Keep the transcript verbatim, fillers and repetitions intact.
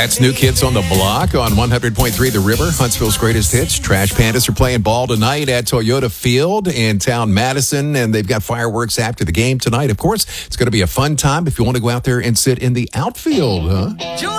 That's New Kids on the Block on one hundred point three The River, Huntsville's greatest hits. Trash Pandas are playing ball tonight at Toyota Field in town Madison, and they've got fireworks after the game tonight. Of course, it's going to be a fun time if you want to go out there and sit in the outfield, huh?